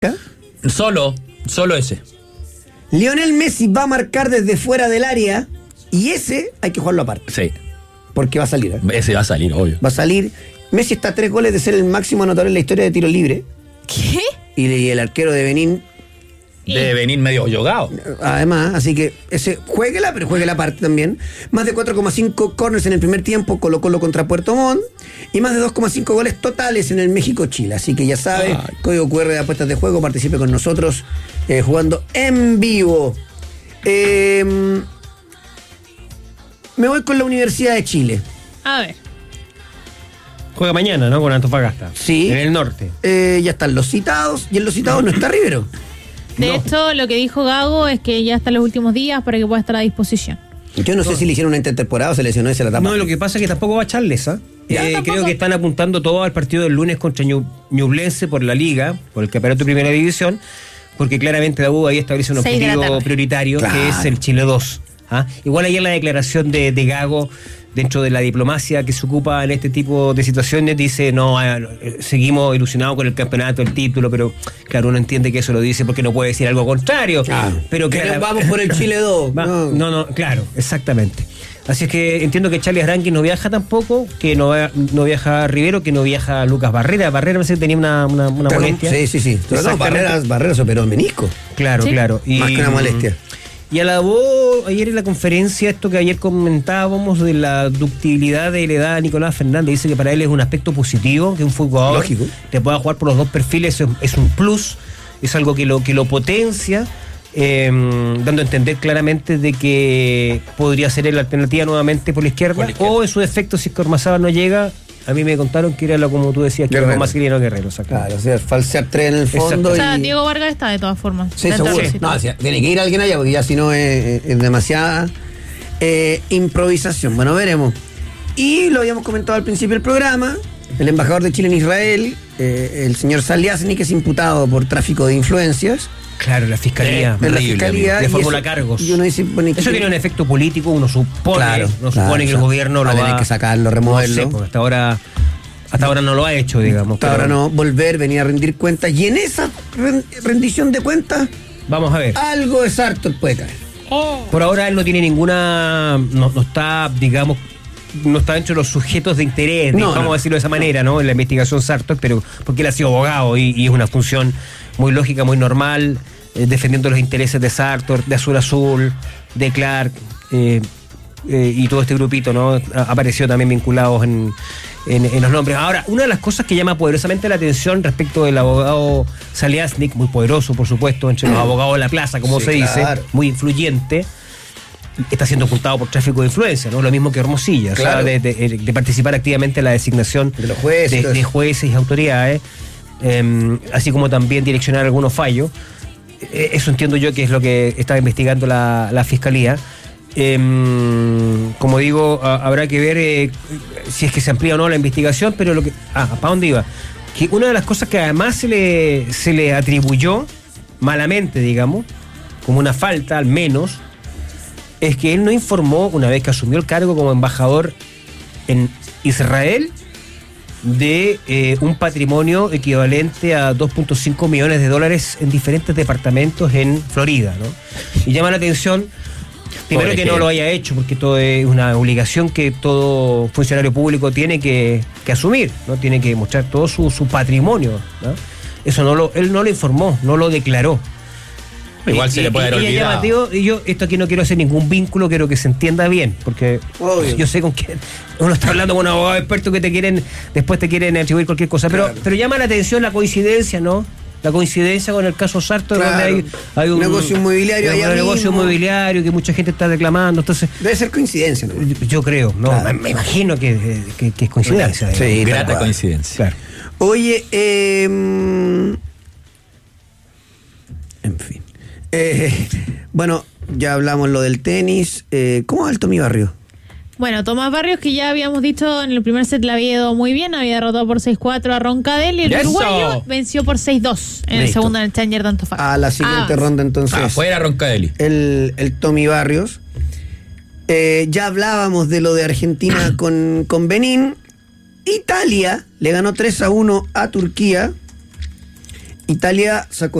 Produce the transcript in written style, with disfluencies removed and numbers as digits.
Solo ese. Lionel Messi va a marcar desde fuera del área y ese hay que jugarlo aparte. Sí. Porque va a salir. Ese va a salir, obvio. Va a salir. Messi está a 3 goles de ser el máximo anotador en la historia de tiro libre. ¿Qué? Y el arquero de Benín. Debe venir medio yogado. Además, así que ese juéguela, pero juéguela aparte también. Más de 4,5 corners en el primer tiempo, Colo-Colo contra Puerto Montt. Y más de 2,5 goles totales en el México-Chile. Así que ya sabe, código QR de apuestas de juego, participe con nosotros jugando en vivo. Me voy con la Universidad de Chile. A ver. Juega mañana, ¿no? Con Antofagasta. Sí. En el norte. Ya están los citados. Y en los citados no está Rivero. De hecho, lo que dijo Gago es que ya están los últimos días para que pueda estar a disposición. Yo no sé si le hicieron una intertemporada o se lesionó y se la tapa. No, lo que pasa es que tampoco va Charles, ¿ah? ¿Tampoco? Creo que están apuntando todo al partido del lunes contra Ñublense por la Liga, por el campeonato de Primera División, porque claramente la U ahí establece un 6 de la objetivo tarde. prioritario, Claro. que es el Chile 2. ¿Ah? Igual ayer la declaración de Gago dentro de la diplomacia que se ocupa en este tipo de situaciones dice, no, seguimos ilusionados con el campeonato, el título, pero claro, uno entiende que eso lo dice porque no puede decir algo contrario. Pero que claro, vamos por el Chile 2. no, claro, exactamente. Así es que entiendo que Charles Aránguiz no viaja tampoco, que no viaja Rivero, que no viaja Lucas Barrera. Barrera me parece que tenía una molestia. Sí. Pero no, Barrera se operó en menisco. Claro, Sí. claro. Más que una molestia. Y alabó ayer en la conferencia esto que ayer comentábamos de la ductibilidad de la edad de Nicolás Fernández. Dice que para él es un aspecto positivo, que un jugador Lógico. te pueda jugar por los dos perfiles, es un plus, es algo que lo potencia, dando a entender claramente de que podría ser la alternativa nuevamente por la izquierda, o en su defecto, si es que Ormazábal no llega. A mí me contaron que era como tú decías, que era más Guerrero. Claro, o sea, falsear 3 en el fondo. O sea, y... Diego Vargas está de todas formas. Sí, Dentro seguro. del sitio. No, o sea, tiene que ir alguien allá porque ya si no es demasiada improvisación. Bueno, veremos. Y lo habíamos comentado al principio del programa, el embajador de Chile en Israel, el señor Saliasny, que es imputado por tráfico de influencias. Claro, la fiscalía. En la fiscalía. De y fórmula eso- cargos. Y uno dice, bueno, Eso tiene un efecto político, uno supone, Claro, supone que el gobierno va lo a tener va que sacarlo, removerlo. No sé, porque hasta ahora no lo ha hecho, digamos. Hasta ahora no, volver, venir a rendir cuentas. Y en esa rendición de cuentas, Vamos a ver. algo de Sartor puede caer. Por ahora él no tiene ninguna, no está, digamos, no está dentro de los sujetos de interés, No, vamos no. a decirlo de esa manera, ¿no? En la investigación Sartor, pero porque él ha sido abogado y es una función muy lógica, muy normal, defendiendo los intereses de Sartor, de Azul Azul, de Clark, y todo este grupito, ¿no? Apareció también vinculados en los nombres. Ahora, una de las cosas que llama poderosamente la atención respecto del abogado Saliasnik, muy poderoso, por supuesto, entre los abogados de la plaza, como Sí, se dice, claro. muy influyente, está siendo ocultado por tráfico de influencia, ¿no? Lo mismo que Hermosilla, Claro. o sea, de participar activamente en la designación De los jueces, todo de eso. jueces y autoridades, así como también direccionar algunos fallos. Eso entiendo yo que es lo que está investigando la Fiscalía. Como digo, habrá que ver si es que se amplía o no la investigación, pero lo que... ¿para dónde iba? Que una de las cosas que además se le atribuyó, malamente, digamos, como una falta al menos, es que él no informó, una vez que asumió el cargo como embajador en Israel, de un patrimonio equivalente a 2.5 millones de dólares en diferentes departamentos en Florida, ¿no? Y llama la atención, primero, Pobre que no gente. lo haya hecho, porque todo es una obligación que todo funcionario público tiene que asumir, ¿no? Tiene que mostrar todo su patrimonio, ¿no? Eso él no lo informó, no lo declaró. Igual se le puede haber Y es olvidado. llamativo, y yo esto aquí no quiero hacer ningún vínculo, quiero que se entienda bien, porque Obvio. yo sé con quién uno está hablando con un abogado experto que después te quieren atribuir cualquier cosa, Claro. pero llama la atención la coincidencia, ¿no? La coincidencia con el caso Sartor, Claro. donde hay un Negocio inmobiliario allá un negocio mismo. inmobiliario que mucha gente está reclamando, entonces Debe ser coincidencia, ¿no? yo creo, ¿no? Claro. Me imagino que es coincidencia. Sí, digamos. tal Grata cual. coincidencia. Claro. Oye, en fin. Bueno, ya hablamos lo del tenis. ¿Cómo va el Tommy Barrio? Bueno, Tomás Barrios, que ya habíamos dicho en el primer set le había ido muy bien, había derrotado por 6-4 a Roncadel y el ¡Eso! uruguayo venció por 6-2 en el Listo. segundo en el Challenger de Antofagasta. A la siguiente ronda, entonces. Afuera Roncadeli. El Tommy Barrios. Ya hablábamos de lo de Argentina con Benín. Italia le ganó 3-1 a Turquía. Italia sacó